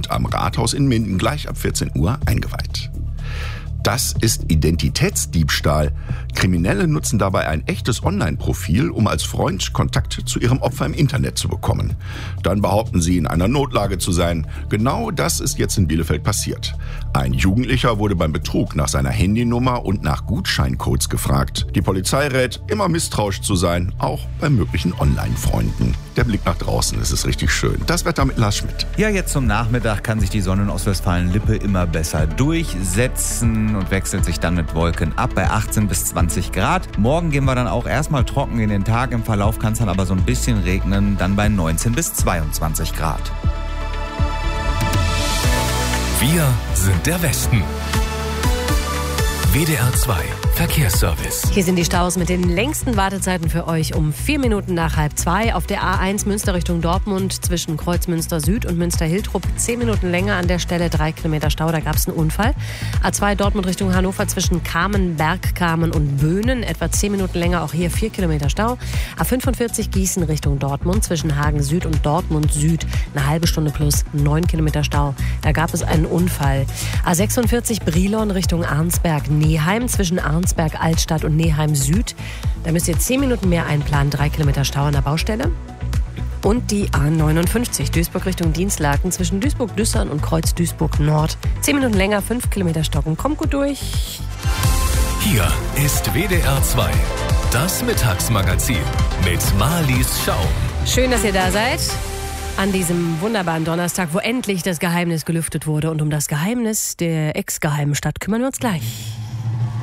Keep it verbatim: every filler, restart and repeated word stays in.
wird am Rathaus in Minden gleich ab vierzehn Uhr eingeweiht. Das ist Identitätsdiebstahl. Kriminelle nutzen dabei ein echtes Online-Profil, um als Freund Kontakt zu ihrem Opfer im Internet zu bekommen. Dann behaupten sie, in einer Notlage zu sein. Genau das ist jetzt in Bielefeld passiert. Ein Jugendlicher wurde beim Betrug nach seiner Handynummer und nach Gutscheincodes gefragt. Die Polizei rät, immer misstrauisch zu sein, auch bei möglichen Online-Freunden. Der Blick nach draußen, es ist richtig schön. Das Wetter mit Lars Schmidt. Ja, jetzt zum Nachmittag kann sich die Sonne in Ostwestfalen-Lippe immer besser durchsetzen und wechselt sich dann mit Wolken ab bei achtzehn bis zwanzig Grad. Morgen gehen wir dann auch erstmal trocken in den Tag. Im Verlauf kann es dann aber so ein bisschen regnen, dann bei neunzehn bis zweiundzwanzig Grad. Wir sind der Westen. W D R zwei Verkehrsservice. Hier sind die Staus mit den längsten Wartezeiten für euch um vier Minuten nach halb zwei. Auf der A eins Münster Richtung Dortmund zwischen Kreuzmünster Süd und Münster-Hiltrup zehn Minuten länger an der Stelle, drei Kilometer Stau, da gab es einen Unfall. A zwei Dortmund Richtung Hannover zwischen Kamen, Bergkamen und Böhnen, etwa zehn Minuten länger, auch hier vier Kilometer Stau. A fünfundvierzig Gießen Richtung Dortmund zwischen Hagen Süd und Dortmund Süd, eine halbe Stunde plus neun Kilometer Stau, da gab es einen Unfall. A sechsundvierzig Brilon Richtung Arnsberg-Neheim zwischen Arnsberg Altstadt und Neheim Süd. Da müsst ihr zehn Minuten mehr einplanen, drei Kilometer Stau an der Baustelle. Und die A neunundfünfzig Duisburg Richtung Dienstlaken zwischen Duisburg-Düssern und Kreuz Duisburg Nord. zehn Minuten länger, fünf Kilometer Stocken. Kommt gut durch. Hier ist W D R zwei, das Mittagsmagazin mit Marlies Schaum. Schön, dass ihr da seid. An diesem wunderbaren Donnerstag, wo endlich das Geheimnis gelüftet wurde. Und um das Geheimnis der ex-geheimen Stadt kümmern wir uns gleich.